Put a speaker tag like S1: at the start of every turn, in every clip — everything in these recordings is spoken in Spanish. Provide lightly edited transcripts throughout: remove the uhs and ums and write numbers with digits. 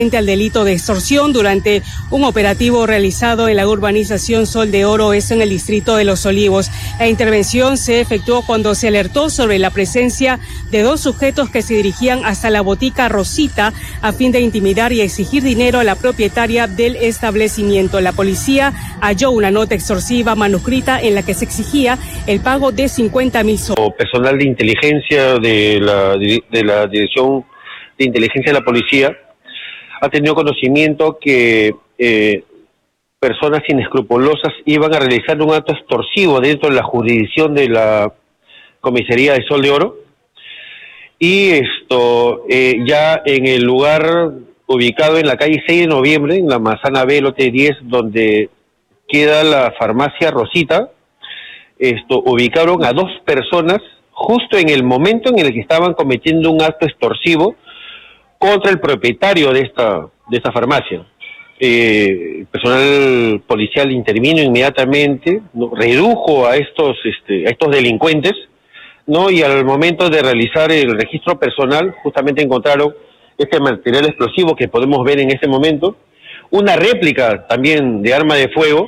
S1: al delito de extorsión durante un operativo realizado en la urbanización Sol de Oro, esto en el distrito de Los Olivos. La intervención se efectuó cuando se alertó sobre la presencia de dos sujetos que se dirigían hasta la botica Rosita a fin de intimidar y exigir dinero a la propietaria del establecimiento. La policía halló una nota extorsiva manuscrita en la que se exigía el pago de 50.000 soles.
S2: Personal de inteligencia de la Dirección de Inteligencia de la Policía ha tenido conocimiento que personas inescrupulosas iban a realizar un acto extorsivo dentro de la jurisdicción de la comisaría de Sol de Oro, y ya en el lugar ubicado en la calle 6 de noviembre, en la manzana B, lote 10, donde queda la farmacia Rosita, ubicaron a dos personas justo en el momento en el que estaban cometiendo un acto extorsivo contra el propietario de esta farmacia. El personal policial intervino inmediatamente, ¿no? Redujo a estos delincuentes, ¿no? Y al momento de realizar el registro personal, justamente encontraron este material explosivo que podemos ver en este momento, una réplica también de arma de fuego,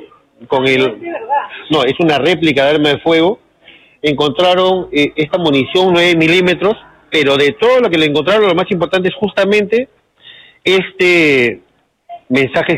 S2: es una réplica de arma de fuego. Encontraron esta munición 9 milímetros, pero de todo lo que le encontraron, lo más importante es justamente este mensaje